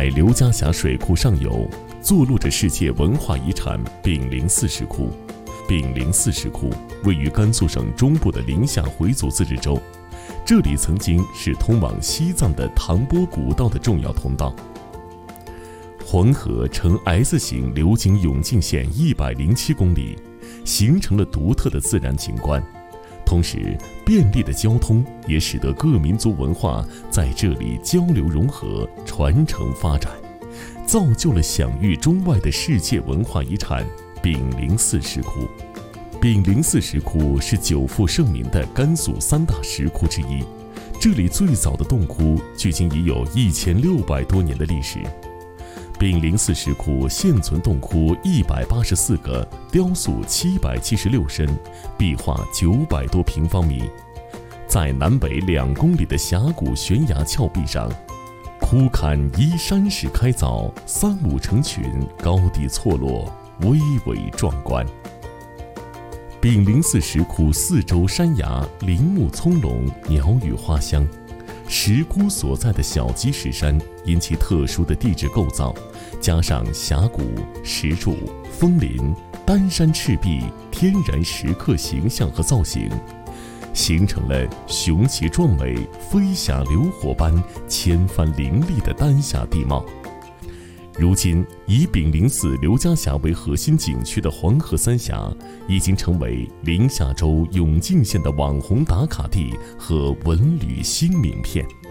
刘家峡水库上游，坐落着世界文化遗产炳灵寺石窟。炳灵寺石窟位于甘肃省中部的临夏回族自治州，这里曾经是通往西藏的唐波古道的重要通道。黄河呈 S 型流经永靖县107公里，形成了独特的自然景观。同时，便利的交通也使得各民族文化在这里交流融合、传承发展，造就了享誉中外的世界文化遗产炳灵寺石窟。炳灵寺石窟是久负盛名的甘肃3大石窟之一，这里最早的洞窟距今已有1600多年的历史。炳灵寺石窟现存洞窟184个，雕塑776身，壁画900多平方米。在南北2公里的峡谷悬崖峭壁上，窟坎依山势开凿，3五成群，高低错落，巍巍壮观。炳灵寺石窟四周山崖林木葱茏，鸟语花香。石窟所在的小鸡石山因其特殊的地质构造，加上峡谷、石柱、峰林、丹山赤壁天然石刻形象和造型，形成了雄奇壮美、飞霞流火般千帆林立的丹霞地貌。如今，以炳灵寺刘家峡为核心景区的黄河三峡，已经成为临夏州永靖县的网红打卡地和文旅新名片。